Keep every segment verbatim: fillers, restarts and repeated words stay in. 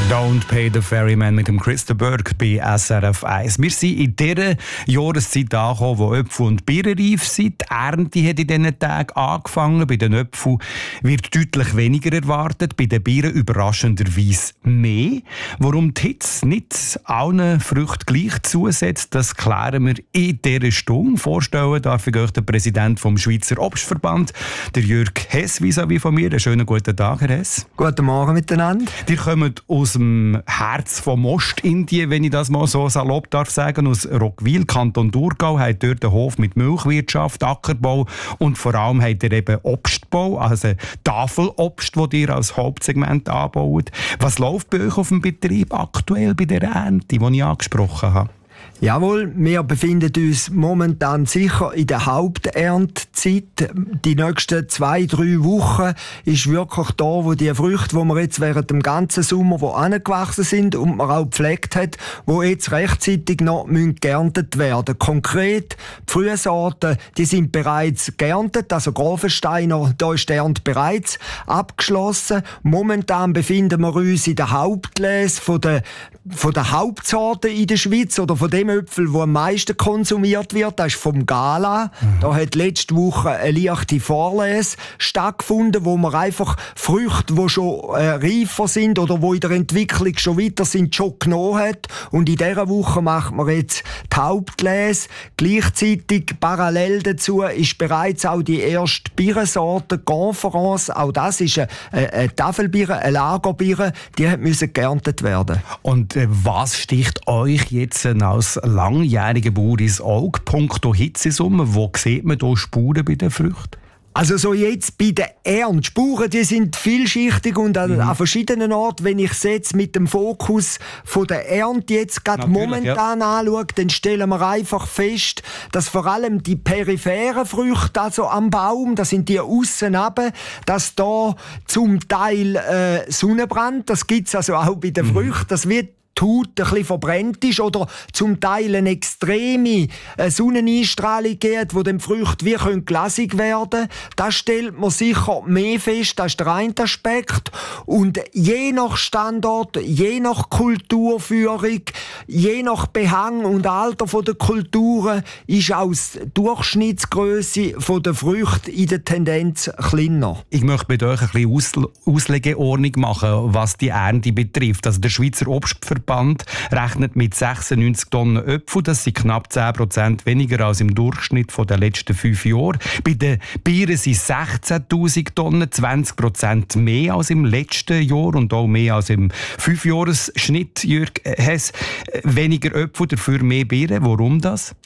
Don't Pay the Ferryman mit dem Chris de Burgh bei S R F eins. Wir sind in dieser Jahreszeit angekommen, wo Äpfel und Birnen reif sind. Die Ernte hat in diesen Tagen angefangen. Bei den Äpfeln wird deutlich weniger erwartet, bei den Birnen überraschenderweise mehr. Warum die Hitze nicht allen Früchten gleich zusetzt, das klären wir in dieser Stunde. Vorstellen darf ich euch den Präsidenten vom Schweizer Obstverband, der Jürg Hess, vis-à-vis von mir. Einen schönen guten Tag, Herr Hess. Guten Morgen miteinander. Die kommen aus dem Herz von Ostindien, wenn ich das mal so salopp darf sagen, aus Roggwil, Kanton Thurgau, hat dort einen Hof mit Milchwirtschaft, Ackerbau und vor allem hat er eben Obstbau, also Tafelobst, das ihr als Hauptsegment anbaut. Was läuft bei euch auf dem Betrieb aktuell bei der Ernte, die ich angesprochen habe? Jawohl, wir befinden uns momentan sicher in der Haupterntezeit. Die nächsten zwei, drei Wochen ist wirklich da, wo die Früchte, die wir jetzt während dem ganzen Sommer wo angewachsen sind und man auch gepflegt hat, wo jetzt rechtzeitig noch geerntet werden. Konkret, die Frühsorten, die sind bereits geerntet, also Grafensteiner, da ist die Ernte bereits abgeschlossen. Momentan befinden wir uns in der Hauptlese von der, von der Hauptsorten in der Schweiz oder von dem Äpfel, der am meisten konsumiert wird, das ist vom Gala. Mhm. Da hat letzte Woche eine leichte Vorlese stattgefunden, wo man einfach Früchte, die schon äh, reifer sind oder die in der Entwicklung schon weiter sind, schon genommen hat. Und in dieser Woche macht man jetzt die Hauptlese. Gleichzeitig, parallel dazu, ist bereits auch die erste Birnensorte Conference. Auch das ist eine, eine, eine Tafelbirne, eine Lagerbirne, die hat müssen geerntet werden. Und äh, was sticht euch jetzt äh, als langjähriger Bauer ins Auge, punkto Hitzesumme? Wo sieht man da Spuren bei den Früchten? Also so jetzt bei den Ernten. Die Spuren, die sind vielschichtig und an, mhm. an verschiedenen Orten. Wenn ich es jetzt mit dem Fokus von der Ernte jetzt gerade momentan ja. anschaue, dann stellen wir einfach fest, dass vor allem die peripheren Früchte, also am Baum, das sind die aussen runter, dass da zum Teil äh, Sonnenbrand, das gibt es also auch bei den mhm. Früchten, das wird die Haut ein bisschen verbrennt ist oder zum Teil eine extreme Sonneneinstrahlung gibt, wo die Früchte wie glasig werden können. Das stellt man sicher mehr fest, das ist der eine Aspekt. Und je nach Standort, je nach Kulturführung, je nach Behang und Alter der Kulturen ist auch die Durchschnittsgröße der Früchte in der Tendenz kleiner. Ich möchte mit euch ein bisschen Aus- Auslegeordnung machen, was die Ernte betrifft. Also der Schweizer Obstverband rechnet mit sechsundneunzig Tonnen Äpfel. Das sind knapp zehn Prozent weniger als im Durchschnitt der letzten fünf Jahre. Bei den Birnen sind sechzehntausend Tonnen, zwanzig Prozent mehr als im letzten Jahr und auch mehr als im Fünfjahresschnitt. Jürg Hess, weniger Äpfel, dafür mehr Birnen. Warum das?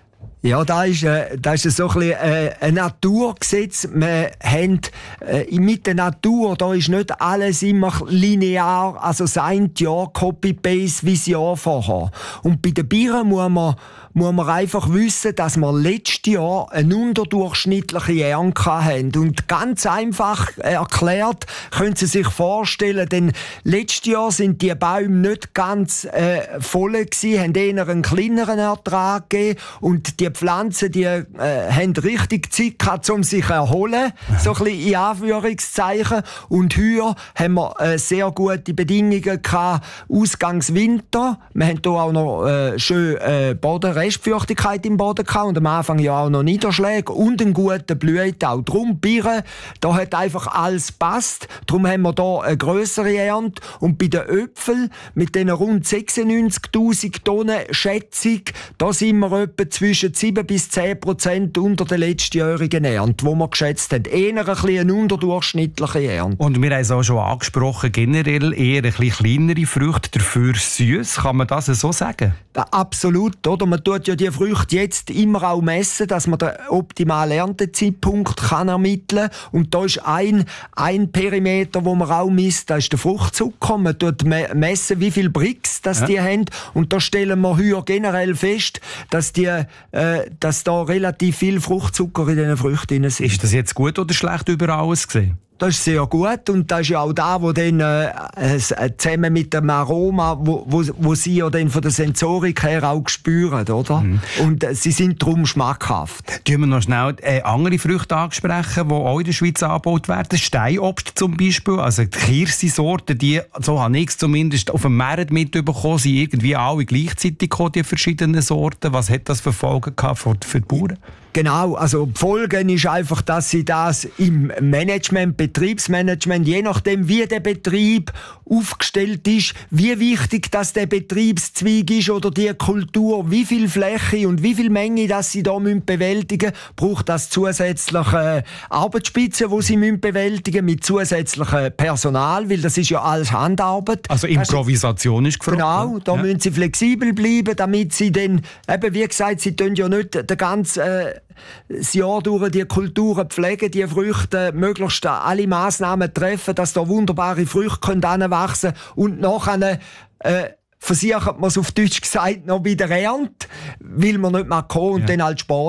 Ja, da ist, äh, da ist so ein, bisschen, äh, ein Naturgesetz. Wir haben äh, mit der Natur, da ist nicht alles immer linear, also sein Jahr Copy-Paste wie das Jahr vorher. Und bei den Birnen muss man, muss man einfach wissen, dass wir letztes Jahr eine unterdurchschnittliche Ernte hatten. Und ganz einfach erklärt, können Sie sich vorstellen, denn letztes Jahr sind die Bäume nicht ganz äh, voll gewesen, haben eher einen kleineren Ertrag gegeben und die Pflanzen, die äh, haben richtig Zeit gehabt, um sich zu erholen, so ein bisschen in Anführungszeichen. Und hier haben wir äh, sehr gute Bedingungen gehabt, Ausgangswinter. Wir haben hier auch noch äh, schön äh, Boden, Restfeuchtigkeit im Boden gehabt und am Anfang ja auch noch Niederschläge und einen guten Blühtau. Darum Birnen, da hat einfach alles gepasst. Darum haben wir hier eine grössere Ernte. Und bei den Äpfeln mit diesen rund sechsundneunzigtausend Tonnen Schätzung, da sind wir etwa zwischen sieben bis zehn Prozent unter der letztjährigen Ernte, die wir geschätzt haben. Eher ein bisschen eine unterdurchschnittliche Ernte. Und wir haben es auch schon angesprochen, generell eher ein bisschen kleinere Früchte, dafür süß. Kann man das so sagen? Ja, absolut. Oder? Man tut ja die Früchte jetzt immer auch messen, dass man den optimalen Erntezeitpunkt kann ermitteln kann. Und da ist ein, ein Perimeter, wo man auch misst, das ist der Fruchtzucker. Man tut messen, wie viel Brix das ja. die haben. Und da stellen wir hier generell fest, dass die äh, dass da relativ viel Fruchtzucker in diesen Früchten sind. Ist das jetzt gut oder schlecht über alles gesehen? das ist sehr gut und das ist ja auch da, wo dann äh, zusammen mit dem Aroma, wo, wo, wo sie ja dann von der Sensorik her auch spüren, oder? Mhm. Und äh, sie sind darum schmackhaft. Tun wir noch schnell äh, andere Früchte ansprechen, die auch in der Schweiz angebaut werden. Steinobst zum Beispiel, also die Kirschsorten, die, so habe ich es zumindest auf dem Markt mitbekommen, sind irgendwie alle gleichzeitig gekommen, die verschiedenen Sorten. Was hat das für Folgen gehabt für, für die Bauern? Genau, also die Folge ist einfach, dass sie das im Management, Betriebsmanagement, je nachdem wie der Betrieb aufgestellt ist, wie wichtig dass der Betriebszweig ist oder die Kultur, wie viel Fläche und wie viel Menge dass sie da bewältigen müssen, braucht das zusätzliche Arbeitsspitzen, die sie müssen bewältigen mit zusätzlichem Personal, weil das ist ja alles Handarbeit. Also Improvisation ist gefragt. Genau, da ja. müssen sie flexibel bleiben, damit sie dann, eben wie gesagt, sie tun ja nicht den ganzen äh, das Jahr durch die Kulturen pflegen, die Früchte möglichst alle Massnahmen treffen, dass da wunderbare Früchte heranwachsen können und nachher äh, versucht man es auf Deutsch gesagt noch bei der Ernte, weil man nicht mehr kann und ja. dann halt spät